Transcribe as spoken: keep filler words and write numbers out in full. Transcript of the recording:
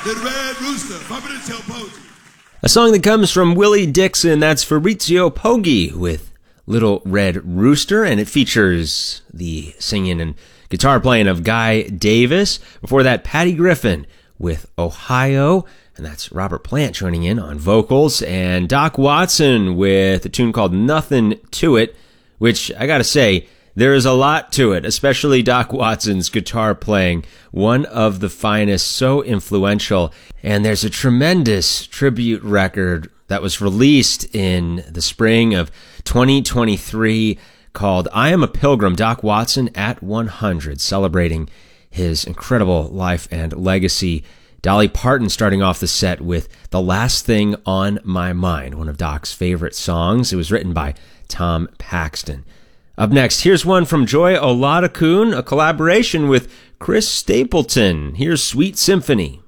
The Red Rooster, Fabrizio Poggi. A song that comes from Willie Dixon, that's Fabrizio Poggi with Little Red Rooster, and it features the singing and guitar playing of Guy Davis. Before that, Patty Griffin with Ohio, and that's Robert Plant joining in on vocals, and Doc Watson with a tune called Nothing to It, which I gotta say, there is a lot to it, especially Doc Watson's guitar playing, one of the finest, so influential. And there's a tremendous tribute record that was released in the spring of twenty twenty-three called I Am a Pilgrim, Doc Watson at one hundred, celebrating his incredible life and legacy. Dolly Parton starting off the set with The Last Thing on My Mind, one of Doc's favorite songs. It was written by Tom Paxton. Up next, here's one from Joy Oladokun, a collaboration with Chris Stapleton. Here's Sweet Symphony.